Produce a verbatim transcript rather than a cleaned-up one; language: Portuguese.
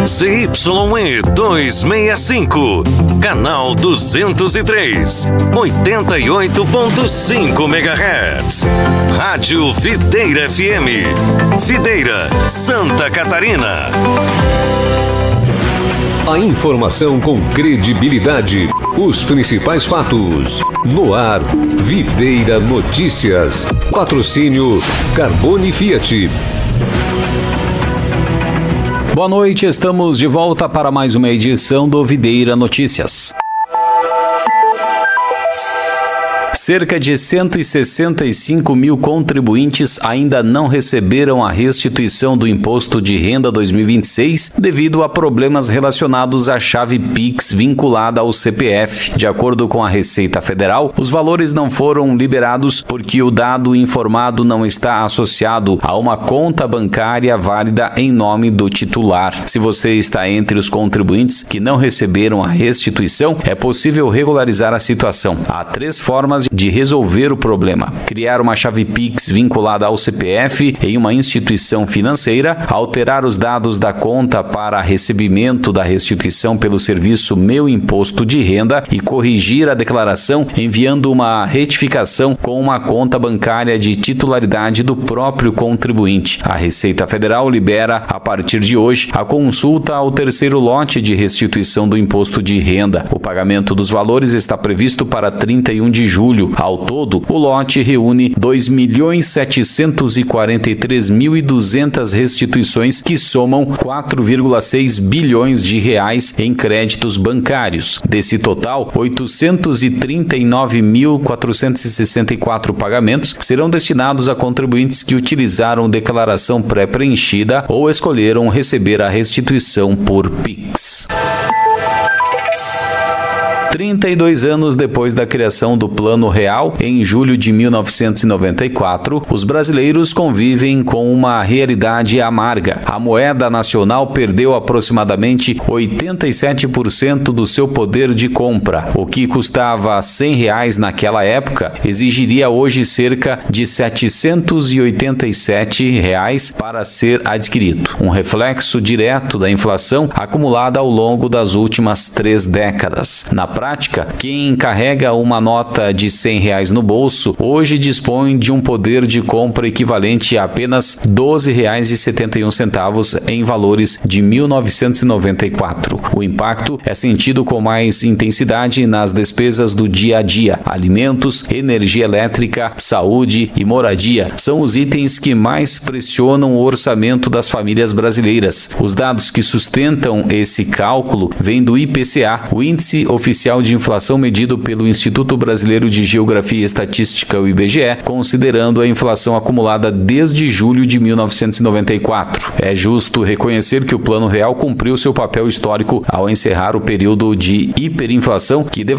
Z Y E duzentos e sessenta e cinco, canal duzentos e três, oitenta e oito ponto cinco megahertz. Rádio Videira F M, Videira, Santa Catarina. A informação com credibilidade, os principais fatos. No ar, Videira Notícias. Patrocínio Carbone Fiat. Boa noite, estamos de volta para mais uma edição do Videira Notícias. Cerca de cento e sessenta e cinco mil contribuintes ainda não receberam a restituição do Imposto de Renda dois mil e vinte e seis devido a problemas relacionados à chave Pix vinculada ao C P F. De acordo com a Receita Federal, os valores não foram liberados porque o dado informado não está associado a uma conta bancária válida em nome do titular. Se você está entre os contribuintes que não receberam a restituição, é possível regularizar a situação. Há três formas de resolver o problema: criar uma chave Pix vinculada ao C P F em uma instituição financeira, alterar os dados da conta para recebimento da restituição pelo serviço Meu Imposto de Renda e corrigir a declaração enviando uma retificação com uma conta bancária de titularidade do próprio contribuinte. A Receita Federal libera, a partir de hoje, a consulta ao terceiro lote de restituição do Imposto de Renda. O pagamento dos valores está previsto para trinta e um de julho. Ao todo, o lote reúne dois milhões setecentos e quarenta e três mil e duzentas restituições que somam quatro vírgula seis bilhões de reais em créditos bancários. Desse total, oitocentos e trinta e nove mil quatrocentos e sessenta e quatro pagamentos serão destinados a contribuintes que utilizaram declaração pré-preenchida ou escolheram receber a restituição por Pix. trinta e dois anos depois da criação do Plano Real, em julho de mil novecentos e noventa e quatro, os brasileiros convivem com uma realidade amarga. A moeda nacional perdeu aproximadamente oitenta e sete por cento do seu poder de compra. O que custava cem reais naquela época exigiria hoje cerca de setecentos e oitenta e sete reais para ser adquirido. Um reflexo direto da inflação acumulada ao longo das últimas três décadas. Na prática, quem carrega uma nota de cem reais no bolso hoje dispõe de um poder de compra equivalente a apenas doze reais e setenta e um centavos em valores de mil novecentos e noventa e quatro. O impacto é sentido com mais intensidade nas despesas do dia a dia. Alimentos, energia elétrica, saúde e moradia são os itens que mais pressionam o orçamento das famílias brasileiras. Os dados que sustentam esse cálculo vêm do I P C A, o Índice Oficial de inflação medido pelo Instituto Brasileiro de Geografia e Estatística, o I B G E, considerando a inflação acumulada desde julho de mil novecentos e noventa e quatro. É justo reconhecer que o Plano Real cumpriu seu papel histórico ao encerrar o período de hiperinflação que